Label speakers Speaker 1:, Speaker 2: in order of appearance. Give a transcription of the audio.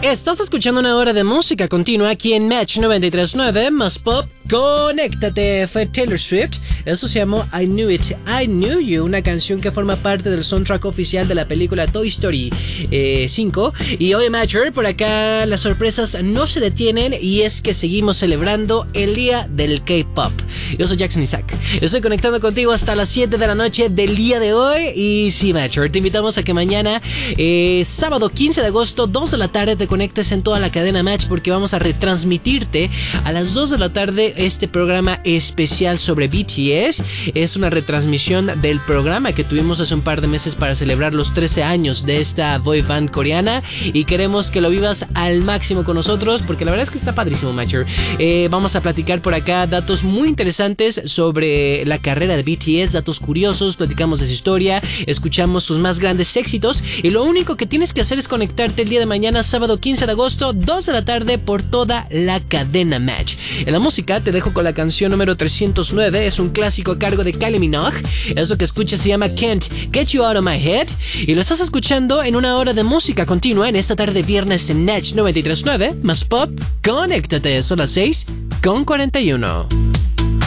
Speaker 1: Estás escuchando una hora de música continua aquí en Match 93.9 más Pop. Conéctate, fue Taylor Swift. Eso se llamó I Knew It, I Knew You, una canción que forma parte del soundtrack oficial de la película Toy Story 5. Y hoy, Matcher, por acá las sorpresas no se detienen y es que seguimos celebrando el día del K-Pop. Yo soy Jackson Isaac. Estoy conectando contigo hasta las 7 de la noche del día de hoy. Y sí, Matcher, te invitamos a que mañana, sábado 15 de agosto, 2 de la tarde, te conectes en toda la cadena Match porque vamos a retransmitirte a las 2 de la tarde este programa especial sobre BTS. Es una retransmisión del programa que tuvimos hace un par de meses para celebrar los 13 años de esta boy band coreana y queremos que lo vivas al máximo con nosotros porque la verdad es que está padrísimo, Matcher. Vamos a platicar por acá datos muy interesantes sobre la carrera de BTS, datos curiosos, platicamos de su historia, escuchamos sus más grandes éxitos y lo único que tienes que hacer es conectarte el día de mañana, sábado 15 de agosto, 2 de la tarde por toda la cadena Match. En la música te dejo con la canción número 309, es un clásico a cargo de Kylie Minogue. Eso que escuchas se llama Can't Get You Out of My Head y lo estás escuchando en una hora de música continua en esta tarde viernes en Match 93.9 más Pop. Conéctate, son las 6:41.